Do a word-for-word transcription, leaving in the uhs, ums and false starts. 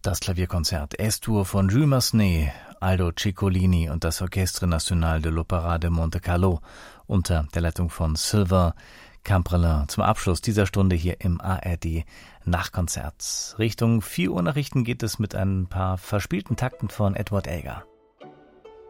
Das Klavierkonzert Es-Dur von Jules Massenet, Aldo Ciccolini und das Orchestre National de l'Opéra de Monte Carlo unter der Leitung von Sylvain Camprelin zum Abschluss dieser Stunde hier im A R D Nachtkonzert. Richtung vier Uhr Nachrichten geht es mit ein paar verspielten Takten von Edward Elgar.